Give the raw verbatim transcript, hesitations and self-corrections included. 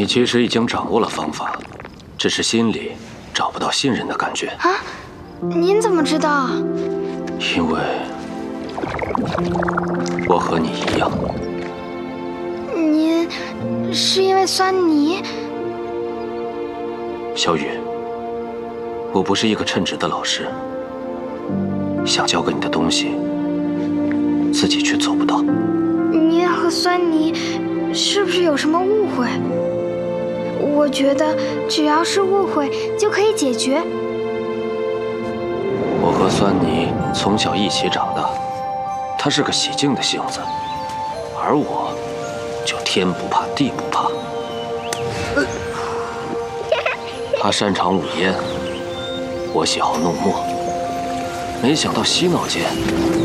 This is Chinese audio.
你其实已经掌握了方法，只是心里找不到信任的感觉。 啊？您怎么知道？ 因为我和你一样。 您是因为酸泥？ 小雨，我不是一个称职的老师，想教给你的东西，自己却做不到。 您和酸泥是不是有什么误会？我觉得只要是误会就可以解决。 我和酸泥从小一起长大，他是个喜静的性子，而我就天不怕地不怕。他擅长舞烟，我喜好弄墨，没想到嬉闹间